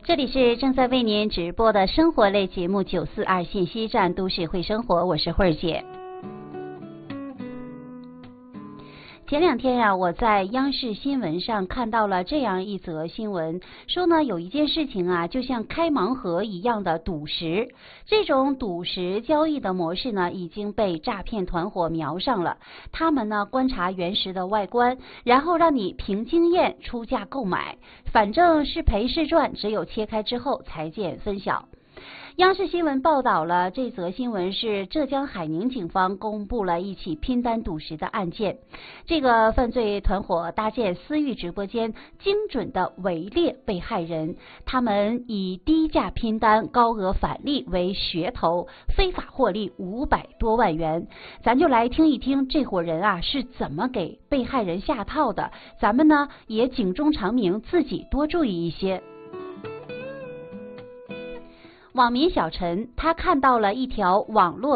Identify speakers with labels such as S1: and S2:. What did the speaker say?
S1: 这里是正在为您直播的生活类节目942信息站都市会生活，我是慧儿姐。前两天呀，我在央视新闻上看到了这样一则新闻，说呢有一件事情啊，就像开盲盒一样的赌石。这种赌石交易的模式呢，已经被诈骗团伙瞄上了。他们呢观察原石的外观，然后让你凭经验出价购买，反正是赔是赚，只有切开之后才见分晓。央视新闻报道了这则新闻，是浙江海宁警方公布了一起拼单赌石的案件。这个犯罪团伙搭建私域直播间，精准的围猎被害人。他们以低价拼单、高额返利为噱头，非法获利500多万元。咱就来听一听这伙人啊是怎么给被害人下套的。咱们呢也警钟长鸣，自己多注意一些。网民小陈，他看到了一条网络